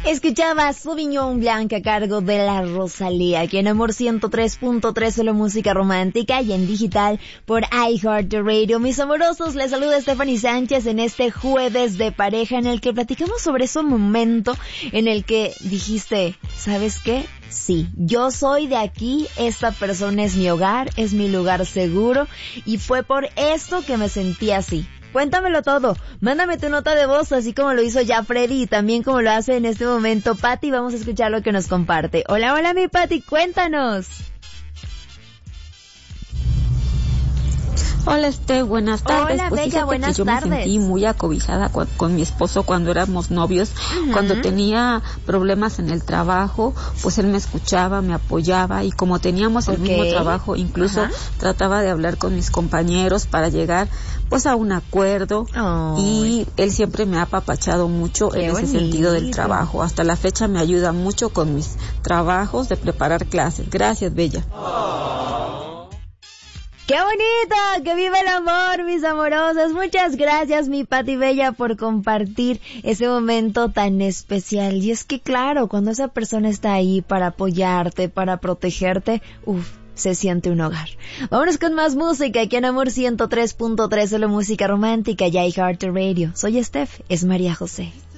Escuchaba Sauvignon Blanc a cargo de la Rosalía, aquí en Amor 103.3, solo música romántica y en digital por iHeartRadio. Mis amorosos, les saluda Stephanie Sánchez en este jueves de pareja en el que platicamos sobre ese momento en el que dijiste, ¿sabes qué? Sí, yo soy de aquí, esta persona es mi hogar, es mi lugar seguro y fue por esto que me sentí así. Cuéntamelo todo, mándame tu nota de voz así como lo hizo ya Freddy y también como lo hace en este momento Patti. Vamos a escuchar lo que nos comparte. Hola, hola mi Patti, cuéntanos. Hola buenas tardes. Hola, pues bella, buenas tardes. Yo me sentí muy acobijada con mi esposo cuando éramos novios. Cuando tenía problemas en el trabajo, pues él me escuchaba, me apoyaba y como teníamos el mismo trabajo, incluso trataba de hablar con mis compañeros para llegar pues a un acuerdo y él siempre me ha apapachado mucho en ese sentido del trabajo. Hasta la fecha me ayuda mucho con mis trabajos de preparar clases. Gracias, bella. ¡Qué bonito! ¡Que viva el amor, mis amorosos! Muchas gracias, mi Pati Bella, por compartir ese momento tan especial. Y es que, claro, cuando esa persona está ahí para apoyarte, para protegerte, se siente un hogar. Vámonos con más música aquí en Amor 103.3, solo música romántica y iHeartRadio. Soy Steph, es María José.